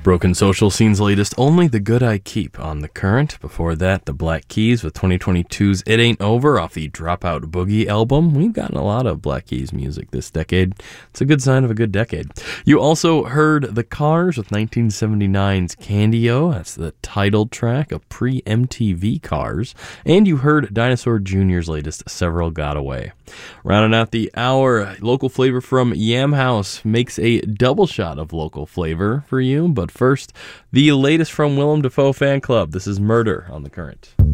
Broken Social Scene's latest, Only the Good I Keep, on The Current. Before that, the Black Keys with 2022's It Ain't Over off the Dropout Boogie album. We've gotten a lot of Black Keys music this decade. It's a good sign of a good decade. You also heard The Cars with 1979's Candy-O. That's the title track of pre-MTV Cars. And you heard Dinosaur Jr.'s latest, Several Got Away. Rounding out the hour, local flavor from Yam House makes a double shot of local flavor for you. But first, the latest from Willem Dafoe Fan Club. This is Murder on The Current.